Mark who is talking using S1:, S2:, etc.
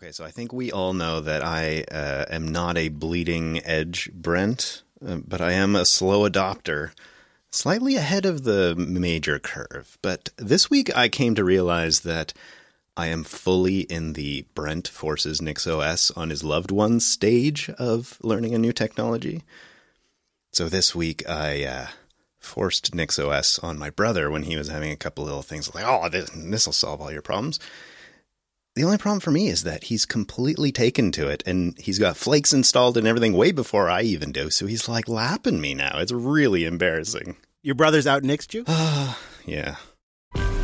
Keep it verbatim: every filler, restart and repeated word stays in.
S1: Okay, so I think we all know that I uh, am not a bleeding edge Brent, uh, but I am a slow adopter, slightly ahead of the major curve. But this week I came to realize that I am fully in the Brent forces NixOS on his loved ones stage of learning a new technology. So this week I uh, forced NixOS on my brother when he was having a couple little things like, oh, this will solve all your problems. The only problem for me is that he's completely taken to it, and he's got flakes installed and everything way before I even do, so he's like lapping me now. It's really embarrassing.
S2: Your brother's out nixed you?
S1: Ah, yeah.